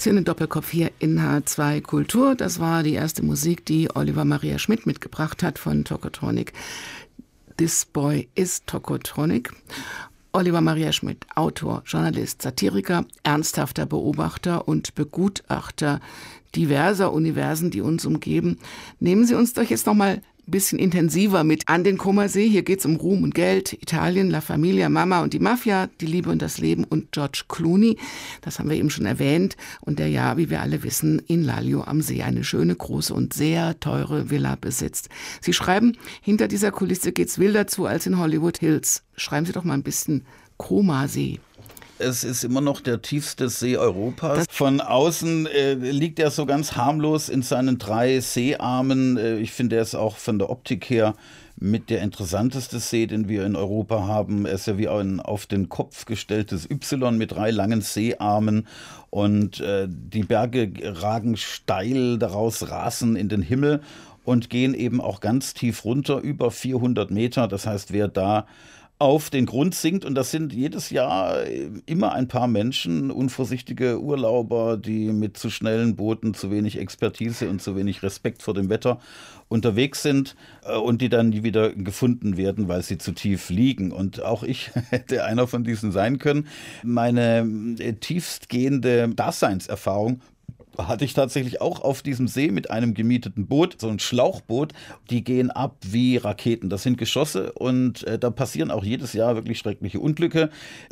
Sie in den Doppelkopf hier in H2 Kultur. Das war die erste Musik, die Oliver Maria Schmidt mitgebracht hat von Tokotronic. This Boy is Tokotronic. Oliver Maria Schmidt, Autor, Journalist, Satiriker, ernsthafter Beobachter und Begutachter diverser Universen, die uns umgeben. Nehmen Sie uns doch jetzt noch mal ein bisschen intensiver mit an den Comersee. Hier geht es um Ruhm und Geld, Italien, La Familia, Mama und die Mafia, die Liebe und das Leben und George Clooney. Das haben wir eben schon erwähnt. Und der ja, wie wir alle wissen, in Lallio am See eine schöne, große und sehr teure Villa besitzt. Sie schreiben, hinter dieser Kulisse geht's wilder zu als in Hollywood Hills. Schreiben Sie doch mal ein bisschen Comersee. Es ist immer noch der tiefste See Europas. Von außen liegt er so ganz harmlos in seinen 3 Seearmen. Ich finde, er ist auch von der Optik her mit der interessanteste See, den wir in Europa haben. Er ist ja wie ein auf den Kopf gestelltes Y mit 3 langen Seearmen. Und die Berge ragen steil daraus, rasen in den Himmel und gehen eben auch ganz tief runter, über 400 Meter. Das heißt, wer da auf den Grund sinkt, und das sind jedes Jahr immer ein paar Menschen, unvorsichtige Urlauber, die mit zu schnellen Booten, zu wenig Expertise und zu wenig Respekt vor dem Wetter unterwegs sind und die dann nie wieder gefunden werden, weil sie zu tief liegen. Und auch ich hätte einer von diesen sein können. Meine tiefstgehende Daseinserfahrung hatte ich tatsächlich auch auf diesem See mit einem gemieteten Boot, so ein Schlauchboot. Die gehen ab wie Raketen. Das sind Geschosse und da passieren auch jedes Jahr wirklich schreckliche Unglücke.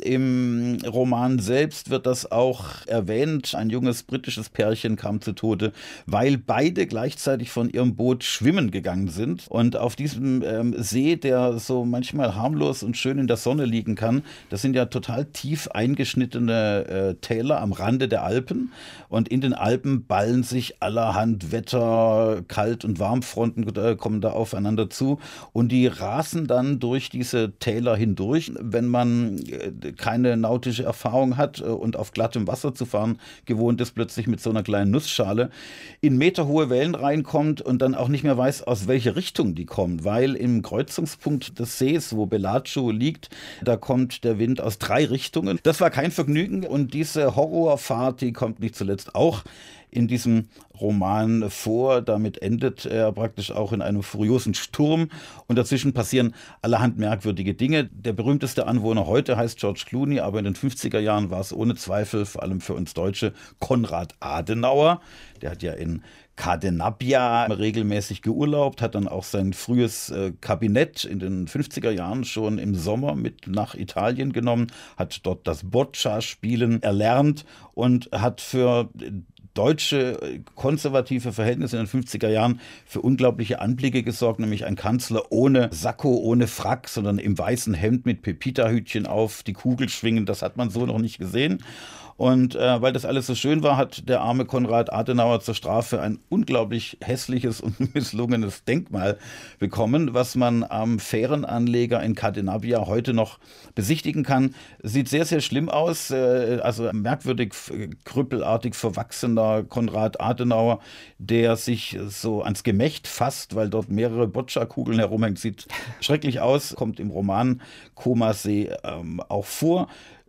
Im Roman selbst wird das auch erwähnt. Ein junges britisches Pärchen kam zu Tode, weil beide gleichzeitig von ihrem Boot schwimmen gegangen sind. Und auf diesem See, der so manchmal harmlos und schön in der Sonne liegen kann, das sind ja total tief eingeschnittene Täler am Rande der Alpen. Und in den Alpen ballen sich allerhand Wetter, Kalt- und Warmfronten kommen da aufeinander zu und die rasen dann durch diese Täler hindurch. Wenn man keine nautische Erfahrung hat und auf glattem Wasser zu fahren gewohnt ist, plötzlich mit so einer kleinen Nussschale in meterhohe Wellen reinkommt und dann auch nicht mehr weiß, aus welcher Richtung die kommen, weil im Kreuzungspunkt des Sees, wo Bellagio liegt, da kommt der Wind aus 3 Richtungen. Das war kein Vergnügen und diese Horrorfahrt, die kommt nicht zuletzt auch in diesem Roman vor. Damit endet er praktisch auch in einem furiosen Sturm und dazwischen passieren allerhand merkwürdige Dinge. Der berühmteste Anwohner heute heißt George Clooney, aber in den 50er Jahren war es ohne Zweifel, vor allem für uns Deutsche, Konrad Adenauer. Der hat ja in Cadenabia regelmäßig geurlaubt, hat dann auch sein frühes Kabinett in den 50er Jahren schon im Sommer mit nach Italien genommen, hat dort das Boccia-Spielen erlernt und hat für deutsche konservative Verhältnisse in den 50er Jahren für unglaubliche Anblicke gesorgt, nämlich ein Kanzler ohne Sakko, ohne Frack, sondern im weißen Hemd mit Pepita-Hütchen auf, die Kugel schwingen, das hat man so noch nicht gesehen. Und weil das alles so schön war, hat der arme Konrad Adenauer zur Strafe ein unglaublich hässliches und misslungenes Denkmal bekommen, was man am Fährenanleger in Cadenabia heute noch besichtigen kann. Sieht sehr, sehr schlimm aus, also merkwürdig, krüppelartig verwachsener Konrad Adenauer, der sich so ans Gemächt fasst, weil dort mehrere Boccia-Kugeln herumhängen. Sieht schrecklich aus, kommt im Roman Comersee auch vor.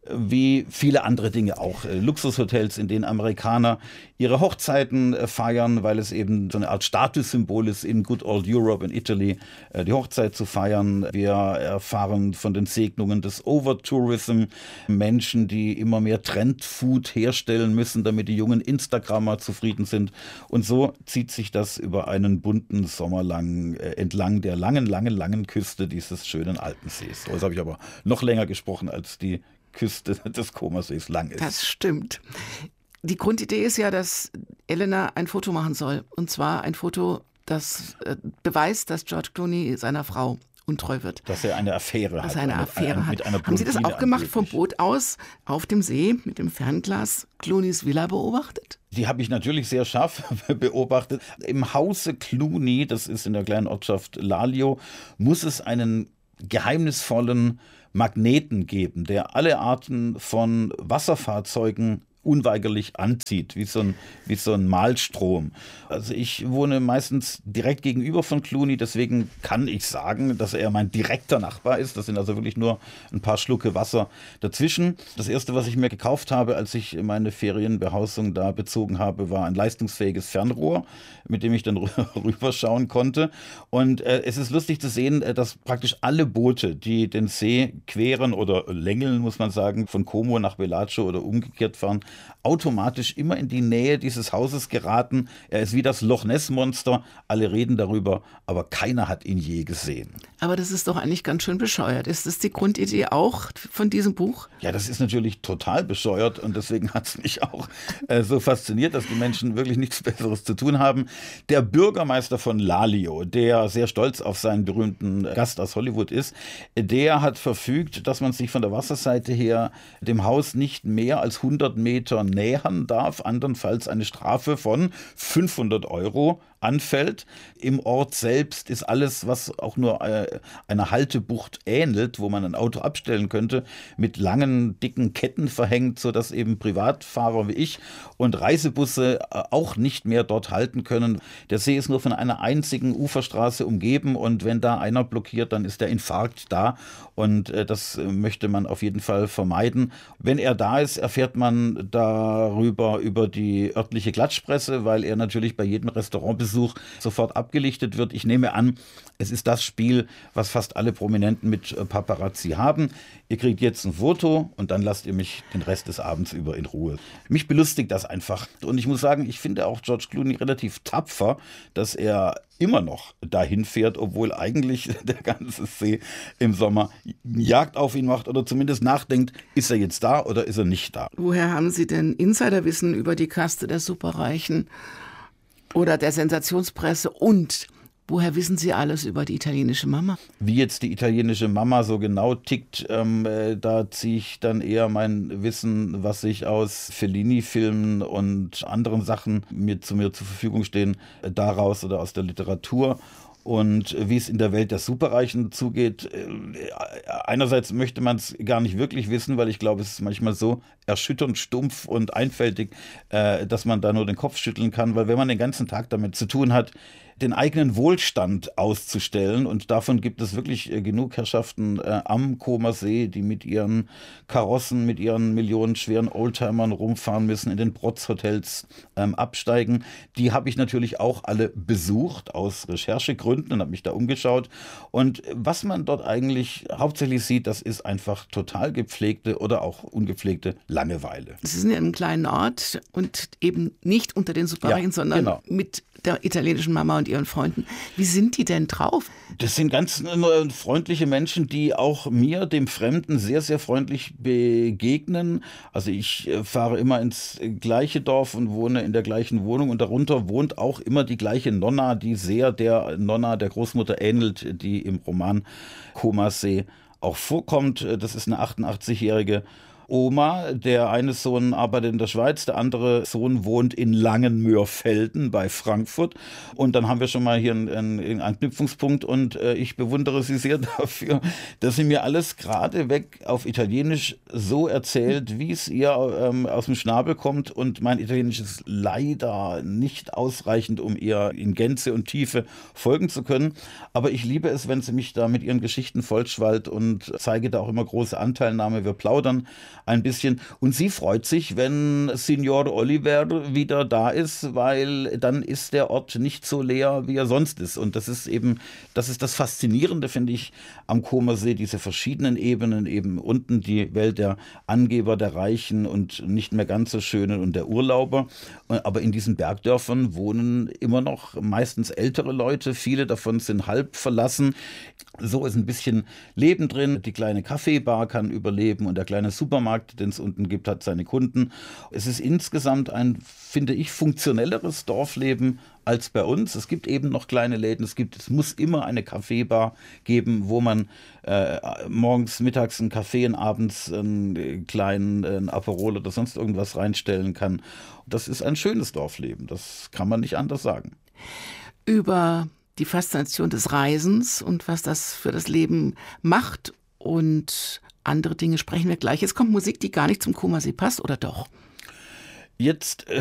Wie viele andere Dinge auch. Luxushotels, in denen Amerikaner ihre Hochzeiten feiern, weil es eben so eine Art Statussymbol ist, in Good Old Europe, in Italy, die Hochzeit zu feiern. Wir erfahren von den Segnungen des Overtourism, Menschen, die immer mehr Trendfood herstellen müssen, damit die jungen Instagrammer zufrieden sind. Und so zieht sich das über einen bunten Sommer lang entlang der langen Küste dieses schönen Alpensees. So, jetzt habe ich aber noch länger gesprochen, als die Küste des Comersees lang ist. Das stimmt. Die Grundidee ist ja, dass Elena ein Foto machen soll. Und zwar ein Foto, das beweist, dass George Clooney seiner Frau untreu wird. Dass er eine Affäre hat. Haben Sie das auch gemacht vom Boot aus auf dem See mit dem Fernglas Clooneys Villa beobachtet? Die habe ich natürlich sehr scharf beobachtet. Im Hause Clooney, das ist in der kleinen Ortschaft Lallio, muss es einen geheimnisvollen Magneten geben, der alle Arten von Wasserfahrzeugen unweigerlich anzieht, wie so ein Mahlstrom. Also ich wohne meistens direkt gegenüber von Clooney, deswegen kann ich sagen, dass er mein direkter Nachbar ist. Das sind also wirklich nur ein paar Schlucke Wasser dazwischen. Das erste, was ich mir gekauft habe, als ich meine Ferienbehausung da bezogen habe, war ein leistungsfähiges Fernrohr, mit dem ich dann rüberschauen konnte. Und es ist lustig zu sehen, dass praktisch alle Boote, die den See queren oder längeln, muss man sagen, von Como nach Bellagio oder umgekehrt fahren, automatisch immer in die Nähe dieses Hauses geraten. Er ist wie das Loch-Ness-Monster. Alle reden darüber, aber keiner hat ihn je gesehen. Aber das ist doch eigentlich ganz schön bescheuert. Ist das die Grundidee auch von diesem Buch? Ja, das ist natürlich total bescheuert und deswegen hat es mich auch so fasziniert, dass die Menschen wirklich nichts Besseres zu tun haben. Der Bürgermeister von Lalio, der sehr stolz auf seinen berühmten Gast aus Hollywood ist, der hat verfügt, dass man sich von der Wasserseite her dem Haus nicht mehr als 100 Meter nähern darf, andernfalls eine Strafe von 500 € anfällt. Im Ort selbst ist alles, was auch nur einer Haltebucht ähnelt, wo man ein Auto abstellen könnte, mit langen, dicken Ketten verhängt, sodass eben Privatfahrer wie ich und Reisebusse auch nicht mehr dort halten können. Der See ist nur von einer einzigen Uferstraße umgeben und wenn da einer blockiert, dann ist der Infarkt da und das möchte man auf jeden Fall vermeiden. Wenn er da ist, erfährt man darüber über die örtliche Klatschpresse, weil er natürlich bei jedem Restaurantbesuch sofort abgelichtet wird. Ich nehme an, es ist das Spiel, was fast alle Prominenten mit Paparazzi haben. Ihr kriegt jetzt ein Foto und dann lasst ihr mich den Rest des Abends über in Ruhe. Mich belustigt das einfach. Und ich muss sagen, ich finde auch George Clooney relativ tapfer, dass er immer noch dahin fährt, obwohl eigentlich der ganze See im Sommer Jagd auf ihn macht oder zumindest nachdenkt, ist er jetzt da oder ist er nicht da? Woher haben Sie denn Insiderwissen über die Kaste der Superreichen oder der Sensationspresse und woher wissen Sie alles über die italienische Mama? Wie jetzt die italienische Mama so genau tickt, da ziehe ich dann eher mein Wissen, was ich aus Fellini-Filmen und anderen Sachen zu mir zur Verfügung stehen, daraus oder aus der Literatur. Und wie es in der Welt der Superreichen zugeht, einerseits möchte man es gar nicht wirklich wissen, weil ich glaube, es ist manchmal so erschütternd stumpf und einfältig, dass man da nur den Kopf schütteln kann, weil wenn man den ganzen Tag damit zu tun hat, den eigenen Wohlstand auszustellen. Und davon gibt es wirklich genug Herrschaften am Comer See, die mit ihren Karossen, mit ihren millionenschweren Oldtimern rumfahren müssen, in den Protz-Hotels absteigen. Die habe ich natürlich auch alle besucht aus Recherchegründen und habe mich da umgeschaut. Und was man dort eigentlich hauptsächlich sieht, das ist einfach total gepflegte oder auch ungepflegte Langeweile. Sie sind in einem kleinen Ort und eben nicht unter den Superreichen, sondern mit der italienischen Mama und ihren Freunden. Wie sind die denn drauf? Das sind ganz freundliche Menschen, die auch mir, dem Fremden, sehr, sehr freundlich begegnen. Also ich fahre immer ins gleiche Dorf und wohne in der gleichen Wohnung und darunter wohnt auch immer die gleiche Nonna, die sehr der Nonna der Großmutter ähnelt, die im Roman Comer See auch vorkommt. Das ist eine 88-jährige Oma. Der eine Sohn arbeitet in der Schweiz, der andere Sohn wohnt in Langenmörfelden bei Frankfurt. Und dann haben wir schon mal hier einen Anknüpfungspunkt und ich bewundere sie sehr dafür, dass sie mir alles geradeweg auf Italienisch so erzählt, wie es ihr aus dem Schnabel kommt. Und mein Italienisch ist leider nicht ausreichend, um ihr in Gänze und Tiefe folgen zu können. Aber ich liebe es, wenn sie mich da mit ihren Geschichten vollschwallt und zeige da auch immer große Anteilnahme. Wir plaudern ein bisschen. Und sie freut sich, wenn Signor Oliver wieder da ist, weil dann ist der Ort nicht so leer, wie er sonst ist. Und das ist das Faszinierende, finde ich, am Comer See, diese verschiedenen Ebenen, eben unten die Welt der Angeber, der Reichen und nicht mehr ganz so schönen und der Urlauber. Aber in diesen Bergdörfern wohnen immer noch meistens ältere Leute. Viele davon sind halb verlassen. So ist ein bisschen Leben drin. Die kleine Kaffeebar kann überleben und der kleine Supermarkt, den es unten gibt, hat seine Kunden. Es ist insgesamt ein, finde ich, funktionelleres Dorfleben als bei uns. Es gibt eben noch kleine Läden. Es muss immer eine Kaffeebar geben, wo man morgens, mittags einen Kaffee und abends einen kleinen Aperol oder sonst irgendwas reinstellen kann. Das ist ein schönes Dorfleben. Das kann man nicht anders sagen. Über die Faszination des Reisens und was das für das Leben macht und andere Dinge sprechen wir gleich. Jetzt kommt Musik, die gar nicht zum Comer See passt, oder doch? Jetzt